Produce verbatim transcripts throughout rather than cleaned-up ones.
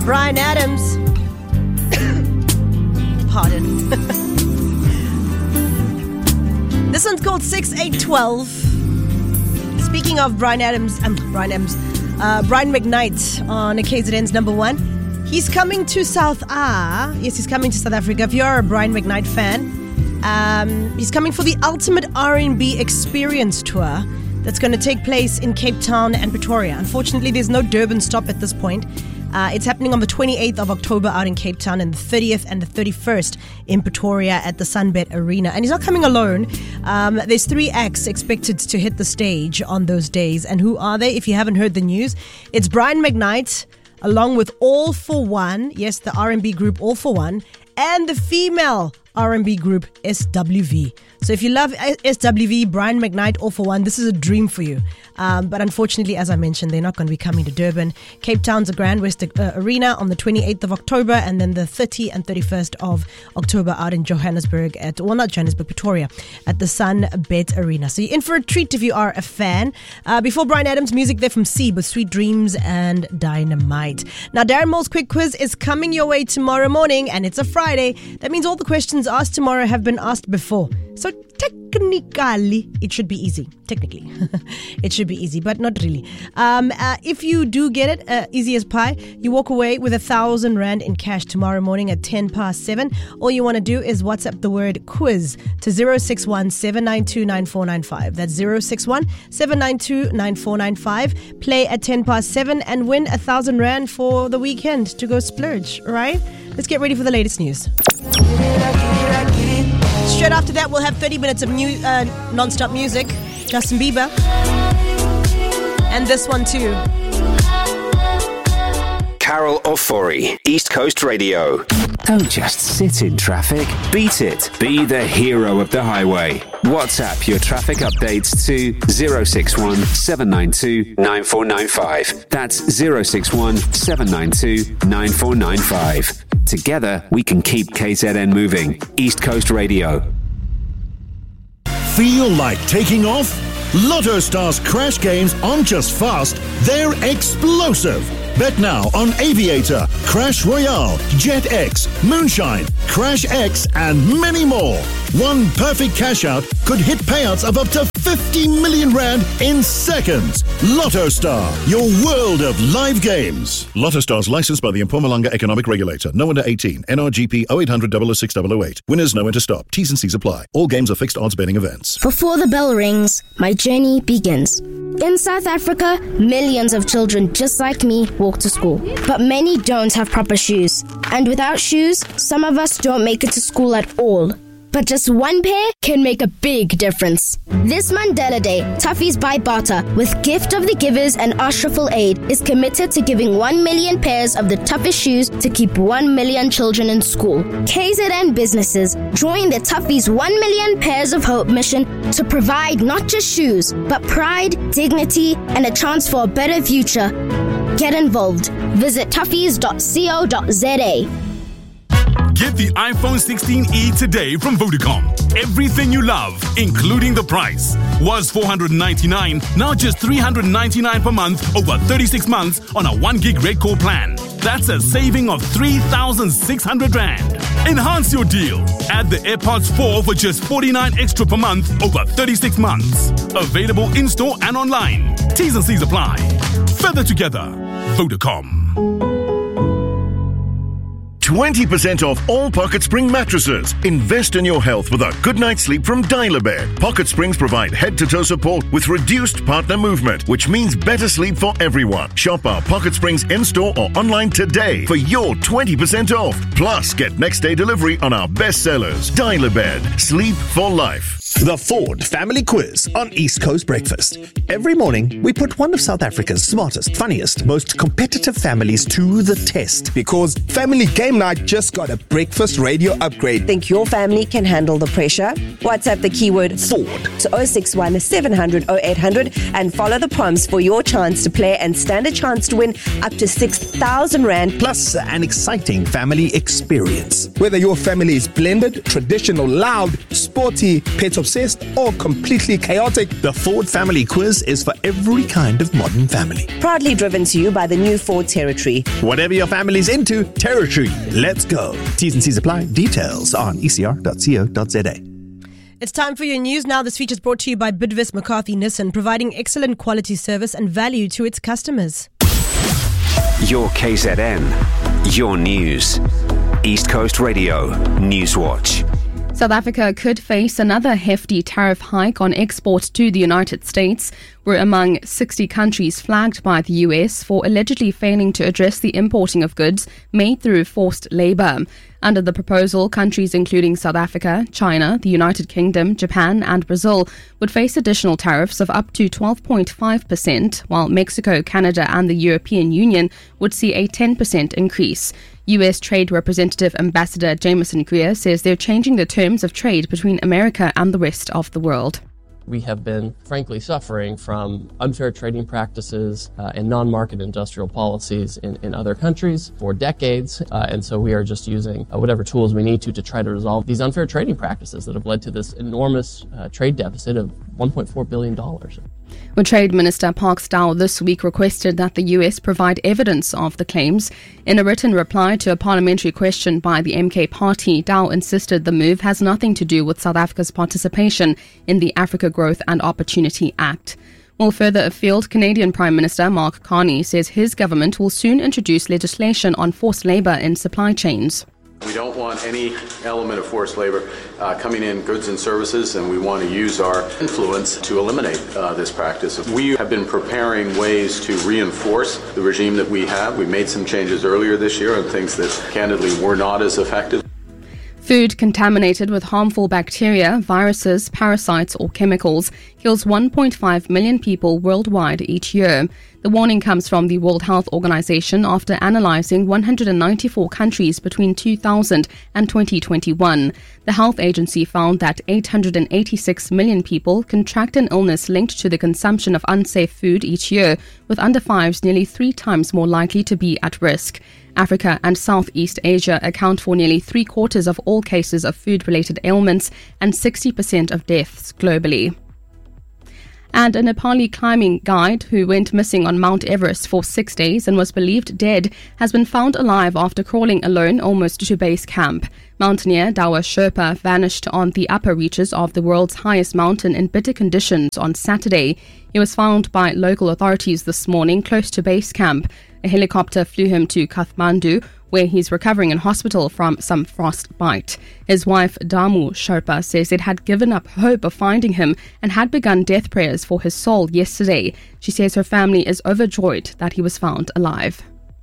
Bryan Adams. Pardon. This one's called six eight twelve. Speaking of Bryan Adams, um, Bryan Adams, uh, Brian McKnight on K Z N's number one. He's coming to South Ah. Yes, he's coming to South Africa. If you're a Brian McKnight fan, um, he's coming for the Ultimate R and B Experience Tour that's going to take place in Cape Town and Pretoria. Unfortunately, there's no Durban stop at this point. Uh, it's happening on the twenty-eighth of October out in Cape Town and the thirtieth and the thirty-first in Pretoria at the Sunbet Arena. And he's not coming alone. Um, there's three acts expected to hit the stage on those days. And who are they? If you haven't heard the news, it's Brian McKnight along with All For One. Yes, the R and B group All For One. And the female R and B group S W V. So if you love S W V, Brian McKnight, All For One, this is a dream for you. Um, but unfortunately, as I mentioned, they're not going to be coming to Durban. Cape Town's a Grand West uh, Arena on the twenty-eighth of October, and then the thirtieth and thirty-first of October out in Johannesburg at, well, not Johannesburg, Pretoria, at the Sunbet Arena. So you're in for a treat if you are a fan. Uh, before Bryan Adams, music there from C, but Sweet Dreams and Dynamite. Now, Darren Moore's Quick Quiz is coming your way tomorrow morning, and it's a Friday. That means all the questions asked tomorrow have been asked before. So technically, it should be easy. Technically, it should be easy, but not really. Um, uh, if you do get it, uh, easy as pie, you walk away with a thousand rand in cash tomorrow morning at ten past seven. All you want to do is WhatsApp the word quiz to zero six one seven nine two nine four nine five. That's zero six one seven nine two nine four nine five. Play at ten past seven and win a thousand rand for the weekend to go splurge. All right? Let's get ready for the latest news. Straight after that, we'll have thirty minutes of new uh, non-stop music. Justin Bieber. And this one too. Carol Ofori, East Coast Radio. Don't just sit in traffic. Beat it. Be the hero of the highway. WhatsApp your traffic updates to zero six one seven nine two nine four nine five. That's zero six one seven nine two nine four nine five. Together, we can keep K Z N moving. East Coast Radio. Feel like taking off? Lotto Stars Crash games aren't just fast, they're explosive. Bet now on Aviator, Crash Royale, Jet X, Moonshine, Crash X, and many more. One perfect cash out could hit payouts of up to fifty million rand in seconds. Lotto Star, your world of live games. Lotto Stars licensed by the Mpumalanga Economic Regulator. No under eighteen. N R G P oh eight hundred, oh oh six, oh oh eight. Winners know when to stop. T's and C's apply. All games are fixed odds betting events. Before the bell rings, my journey begins. In South Africa, millions of children just like me walk to school. But many don't have proper shoes. And without shoes, some of us don't make it to school at all. But just one pair can make a big difference. This Mandela Day, Toughies by Bata, with Gift of the Givers and Ashraful Aid, is committed to giving one million pairs of the toughest shoes to keep one million children in school. K Z N businesses join the Toughies one million Pairs of Hope mission to provide not just shoes, but pride, dignity, and a chance for a better future. Get involved. Visit toughies dot co dot za. Get the iPhone sixteen e today from Vodacom. Everything you love, including the price, was four hundred ninety-nine dollars, now just three hundred ninety-nine dollars per month over thirty-six months on a one gig red core plan. That's a saving of three thousand six hundred rand. Enhance your deal. Add the AirPods four for just forty-nine extra per month over thirty-six months. Available in-store and online. T's and C's apply. Further together, Vodacom. twenty percent off all Pocket Spring mattresses. Invest in your health with a good night's sleep from Dial-A-Bed. Pocket Springs provide head-to-toe support with reduced partner movement, which means better sleep for everyone. Shop our Pocket Springs in-store or online today for your twenty percent off. Plus, get next-day delivery on our best sellers. Dial-A-Bed. Sleep for life. The Ford Family Quiz on East Coast Breakfast. Every morning, we put one of South Africa's smartest, funniest, most competitive families to the test because family game Team Night just got a breakfast radio upgrade. Think your family can handle the pressure? WhatsApp the keyword Ford to oh six one, seven hundred, oh eight hundred and follow the prompts for your chance to play and stand a chance to win up to six thousand rand. Plus an exciting family experience. Whether your family is blended, traditional, loud, sporty, pet obsessed, or completely chaotic, the Ford Family Quiz is for every kind of modern family. Proudly driven to you by the new Ford Territory. Whatever your family's into, Territory. Let's go. T's and C's apply. Details on e c r dot co dot z a. It's time for your news now. This feature is brought to you by Bidvest McCarthy Nissan, providing excellent quality service and value to its customers. Your K Z N, your news. East Coast Radio, Newswatch. South Africa could face another hefty tariff hike on exports to the United States. We're among sixty countries flagged by the U S for allegedly failing to address the importing of goods made through forced labor. Under the proposal, countries including South Africa, China, the United Kingdom, Japan and Brazil would face additional tariffs of up to twelve point five percent, while Mexico, Canada and the European Union would see a ten percent increase. U S Trade Representative Ambassador Jameson Greer says they're changing the terms of trade between America and the rest of the world. We have been, frankly, suffering from unfair trading practices uh, and non-market industrial policies in, in other countries for decades. Uh, and so we are just using uh, whatever tools we need to to try to resolve these unfair trading practices that have led to this enormous uh, trade deficit of one point four billion dollars. Well, Trade Minister Parks Dow this week requested that the U S provide evidence of the claims. In a written reply to a parliamentary question by the M K party, Dow insisted the move has nothing to do with South Africa's participation in the Africa Growth and Opportunity Act. Well, further afield, Canadian Prime Minister Mark Carney says his government will soon introduce legislation on forced labour in supply chains. We don't want any element of forced labor uh, coming in goods and services, and we want to use our influence to eliminate uh, this practice. We have been preparing ways to reinforce the regime that we have. We made some changes earlier this year on things that candidly were not as effective. Food contaminated with harmful bacteria, viruses, parasites or chemicals kills one point five million people worldwide each year. The warning comes from the World Health Organization after analyzing one hundred ninety-four countries between two thousand and twenty twenty-one. The health agency found that eight hundred eighty-six million people contract an illness linked to the consumption of unsafe food each year, with under fives nearly three times more likely to be at risk. Africa and Southeast Asia account for nearly three quarters of all cases of food-related ailments and sixty percent of deaths globally. And a Nepali climbing guide who went missing on Mount Everest for six days and was believed dead has been found alive after crawling alone almost to base camp. Mountaineer Dawa Sherpa vanished on the upper reaches of the world's highest mountain in bitter conditions on Saturday. He was found by local authorities this morning close to base camp. A helicopter flew him to Kathmandu, where he's recovering in hospital from some frostbite. His wife, Damu Sherpa, says it had given up hope of finding him and had begun death prayers for his soul yesterday. She says her family is overjoyed that he was found alive.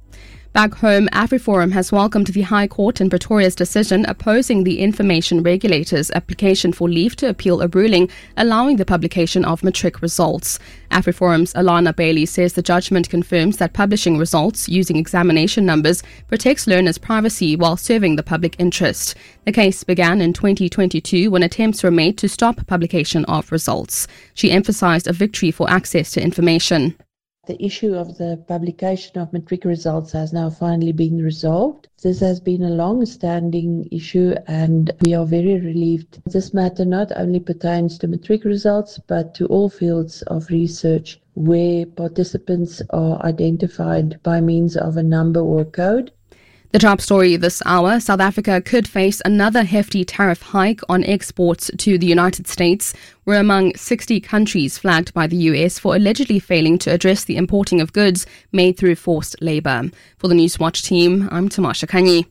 Back home, AfriForum has welcomed the High Court in Pretoria's decision opposing the information regulator's application for leave to appeal a ruling allowing the publication of matric results. AfriForum's Alana Bailey says the judgment confirms that publishing results using examination numbers protects learners' privacy while serving the public interest. The case began in twenty twenty-two when attempts were made to stop publication of results. She emphasized a victory for access to information. The issue of the publication of matric results has now finally been resolved. This has been a long-standing issue and we are very relieved. This matter not only pertains to matric results but to all fields of research where participants are identified by means of a number or code. The top story this hour, South Africa could face another hefty tariff hike on exports to the United States. We're among sixty countries flagged by the U S for allegedly failing to address the importing of goods made through forced labour. For the Newswatch team, I'm Tamasha Kanyi.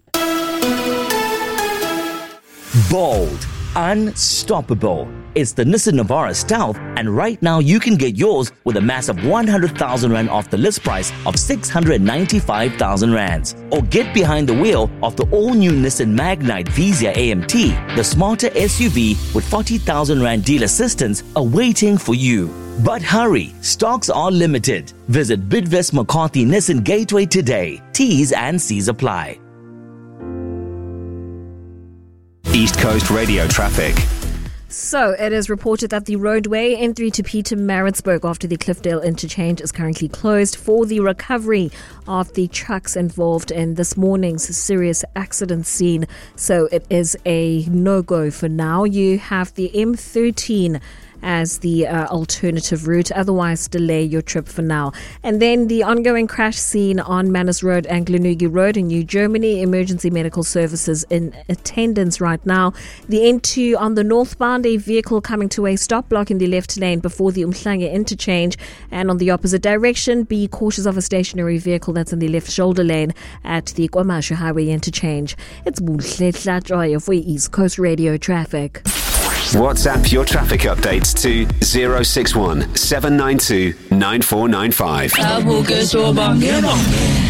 Bold, unstoppable. It's the Nissan Navara Stealth, and right now you can get yours with a massive one hundred thousand rand off the list price of six hundred ninety-five thousand rands. Or get behind the wheel of the all-new Nissan Magnite Vizia A M T, the smarter S U V with forty thousand rand deal assistance awaiting for you. But hurry, stocks are limited. Visit Bidvest McCarthy Nissan Gateway today. T's and C's apply. East Coast Radio traffic. So, it is reported that the roadway N three to Pietermaritzburg after the Cliffdale interchange is currently closed for the recovery of the trucks involved in this morning's serious accident scene. So, it is a no-go for now. You have the M thirteen as the uh, alternative route. Otherwise, delay your trip for now. And then the ongoing crash scene on Manus Road and Glenugie Road in New Germany. Emergency medical services in attendance right now. The N two on the northbound, a vehicle coming to a stop block in the left lane before the Umhlanga interchange. And on the opposite direction, be cautious of a stationary vehicle that's in the left shoulder lane at the KwaMashu Highway interchange. It's Buhle Tlajoy for East Coast Radio traffic. WhatsApp your traffic updates to zero six one seven nine two nine four nine five.